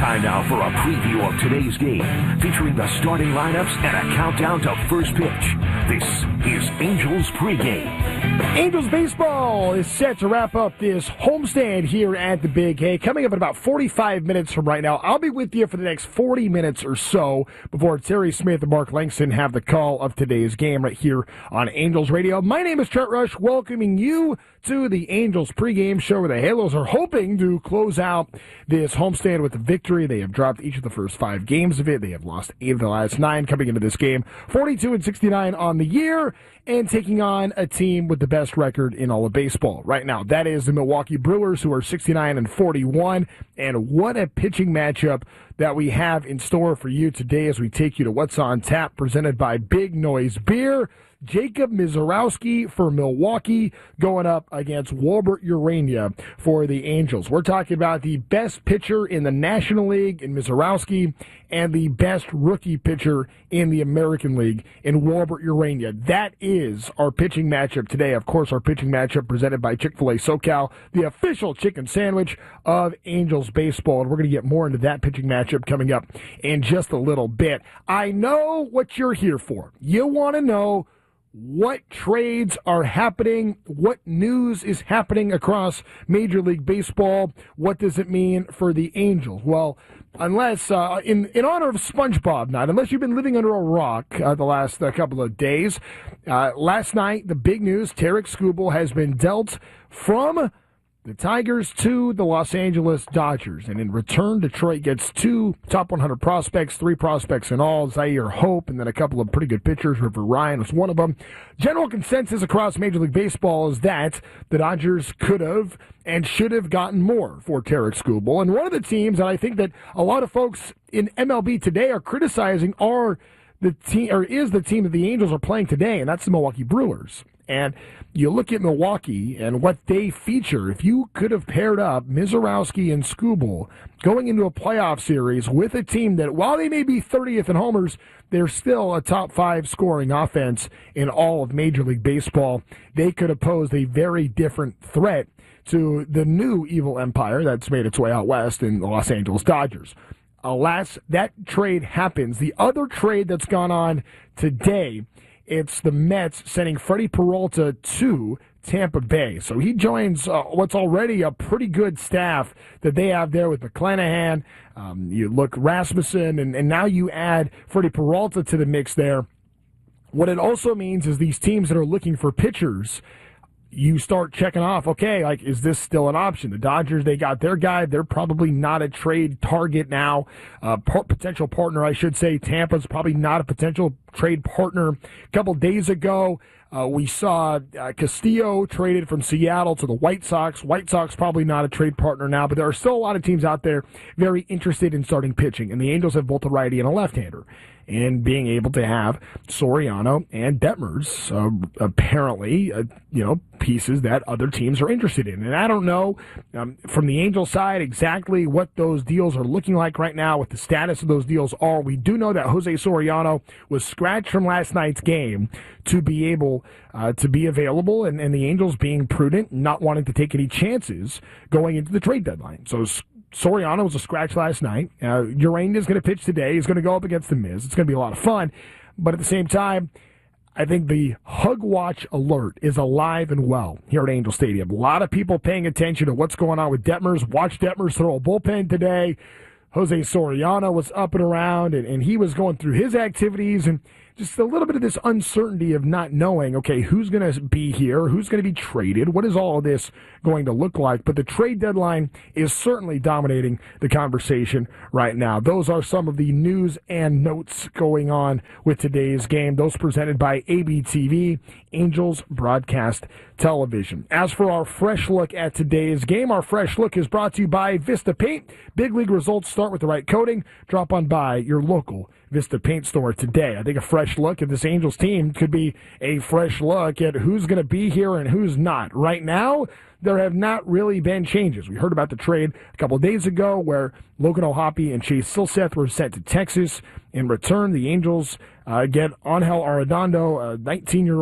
Time now for a preview of today's game, featuring the starting lineups and a countdown to first pitch. This is Angels pregame. Angels baseball is set to wrap up this homestand here at the Big Hay. Coming up in about 45 minutes from right now, I'll be with you for the next 40 minutes or so before Terry Smith and Mark Langston have the call of today's game right here on Angels Radio. My name is Trent Rush, welcoming you to the Angels pregame show where the Halos are hoping to close out this homestand with a victory. They have dropped each of the first 5 games of it. They have lost 8 of the last 9 coming into this game. 42-69 on the year, and taking on a team with the best record in all of baseball right now. That is the Milwaukee Brewers, who are 69-41. And what a pitching matchup that we have in store for you today as we take you to What's on Tap, presented by Big Noise Beer. Jacob Misiorowski for Milwaukee going up against Wobert Urania for the Angels. We're talking about the best pitcher in the National League in Misiorowski and the best rookie pitcher in the American League in Wobert Urania. That is our pitching matchup today. Of course, our pitching matchup presented by Chick-fil-A SoCal, the official chicken sandwich of Angels baseball. And we're going to get more into that pitching matchup coming up in just a little bit. I know what you're here for. You want to know what trades are happening, what news is happening across Major League Baseball. What does it mean for the Angels? Well, unless, in honor of SpongeBob night, unless you've been living under a rock the last couple of days, last night, the big news, Tarik Skubal has been dealt from the Tigers to the Los Angeles Dodgers. And in return, Detroit gets 2 top 100 prospects, 3 prospects in all, Zaire Hope, and then a couple of pretty good pitchers. River Ryan was one of them. General consensus across Major League Baseball is that the Dodgers could have and should have gotten more for Tarik Skubal. And one of the teams that I think that a lot of folks in MLB today are criticizing is the team that the Angels are playing today, and that's the Milwaukee Brewers. And you look at Milwaukee and what they feature. If you could have paired up Misiorowski and Skubal going into a playoff series with a team that, while they may be 30th in homers, they're still a top 5 scoring offense in all of Major League Baseball. They could have posed a very different threat to the new evil empire that's made its way out west in the Los Angeles Dodgers. Alas, that trade happens. The other trade that's gone on today, it's the Mets sending Freddie Peralta to Tampa Bay. So he joins what's already a pretty good staff that they have there with McClanahan. You look Rasmussen, and now you add Freddie Peralta to the mix there. What it also means is these teams that are looking for pitchers, you start checking off, okay, like, is this still an option? The Dodgers, they got their guy. They're probably not a trade target now. Potential partner, I should say. Tampa's probably not a potential trade partner. A couple days ago, we saw Castillo traded from Seattle to the White Sox. White Sox probably not a trade partner now, but there are still a lot of teams out there very interested in starting pitching, and the Angels have both a righty and a left-hander. And being able to have Soriano and Detmers, apparently, pieces that other teams are interested in. And I don't know from the Angels side exactly what those deals are looking like right now, what the status of those deals are. We do know that Jose Soriano was scratched from last night's game to be able to be available, and the Angels being prudent, not wanting to take any chances going into the trade deadline. So Soriano was a scratch last night. Urania is going to pitch today. He's going to go up against the Miz. It's going to be a lot of fun. But at the same time, I think the Hug Watch alert is alive and well here at Angel Stadium. A lot of people paying attention to what's going on with Detmers. Watch Detmers throw a bullpen today. Jose Soriano was up and around, and he was going through his activities, and just a little bit of this uncertainty of not knowing, okay, who's going to be here, who's going to be traded, what is all of this going to look like. But the trade deadline is certainly dominating the conversation right now. Those are some of the news and notes going on with today's game. Those presented by ABTV, Angels Broadcast Television. As for our fresh look at today's game, our fresh look is brought to you by Vista Paint. Big league results start with the right coating. Drop on by your local Vista Paint store today. I think a fresh look at this Angels team could be a fresh look at who's going to be here and who's not. Right now, there have not really been changes. We heard about the trade a couple of days ago where Logan O'Hoppe and Chase Silseth were sent to Texas. In return, the Angels get Angel Arredondo, a 19-year-old